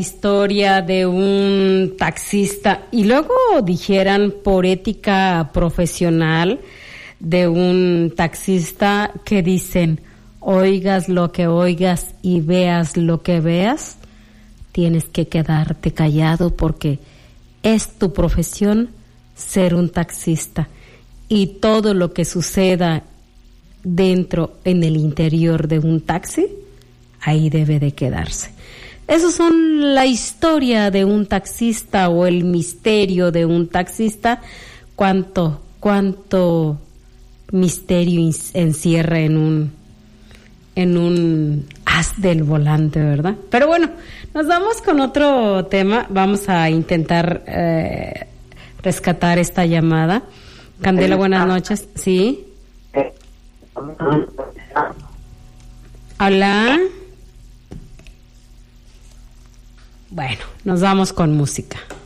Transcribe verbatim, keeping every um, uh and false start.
Historia de un taxista y luego dijeran por ética profesional de un taxista que dicen, oigas lo que oigas y veas lo que veas, tienes que quedarte callado porque es tu profesión ser un taxista y todo lo que suceda dentro, en el interior de un taxi, ahí debe de quedarse. Esos son la historia de un taxista o el misterio de un taxista. Cuánto, cuánto misterio encierra en un, en un as del volante, ¿verdad? Pero bueno, nos vamos con otro tema. Vamos a intentar eh, rescatar esta llamada. Candela, buenas noches. ¿Sí? Hola. Bueno, nos vamos con música.